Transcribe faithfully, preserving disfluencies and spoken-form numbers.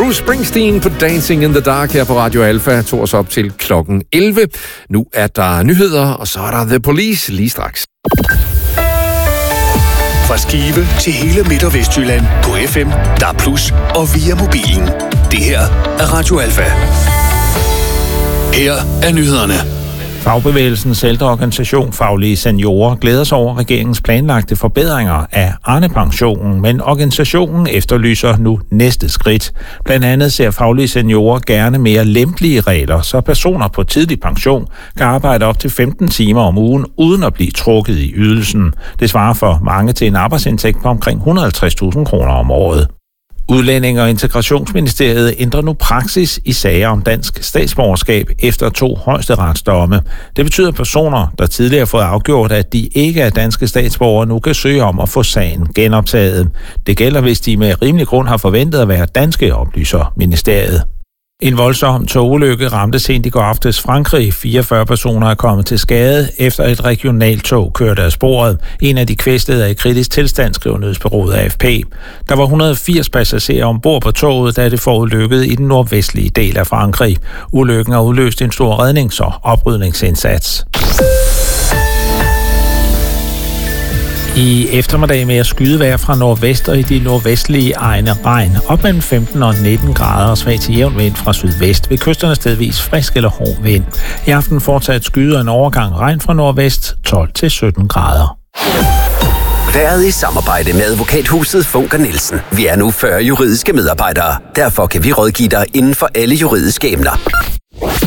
Bruce Springsteen på Dancing in the Dark her på Radio Alpha, tog os op til klokken elleve. Nu er der nyheder, og så er der The Police lige straks. Fra Skive til hele Midt- og Vestjylland på F M, D A B plus, og via mobilen. Det her er Radio Alpha. Her er nyhederne. Fagbevægelsens ældreorganisation Faglige Seniorer glæder sig over regeringens planlagte forbedringer af Arne-pensionen, men organisationen efterlyser nu næste skridt. Blandt andet ser Faglige Seniorer gerne mere lempelige regler, så personer på tidlig pension kan arbejde op til femten timer om ugen, uden at blive trukket i ydelsen. Det svarer for mange til en arbejdsindtægt på omkring et hundrede og halvtreds tusind kroner om året. Udlændinge- og Integrationsministeriet ændrer nu praksis i sager om dansk statsborgerskab efter to højesteretsdomme. Det betyder, at personer, der tidligere har fået afgjort, at de ikke er danske statsborgere, nu kan søge om at få sagen genoptaget. Det gælder, hvis de med rimelig grund har forventet at være danske, oplyser ministeriet. En voldsom togulykke ramte sent i går aftes Frankrig. fireogfyrre personer er kommet til skade, efter et regionalt tog kørte af sporet. En af de kvæstede er i kritisk tilstand, skriver nyhedsbureauet A F P. Der var et hundrede og firs passagerer ombord på toget, da det forulykkede i den nordvestlige del af Frankrig. Ulykken har udløst en stor rednings- og oprydningsindsats. I eftermiddag med at skydevejr fra nordvest og i de nordvestlige egne regn. Op mellem femten og nitten grader og svag til jævn vind fra sydvest. Ved kysterne stedvis frisk eller hård vind. I aften fortsat skyde og en overgang regn fra nordvest tolv til sytten grader. Været i samarbejde med advokathuset Funker Nielsen. Vi er nu fyrre juridiske medarbejdere. Derfor kan vi rådgive dig inden for alle juridiske emner.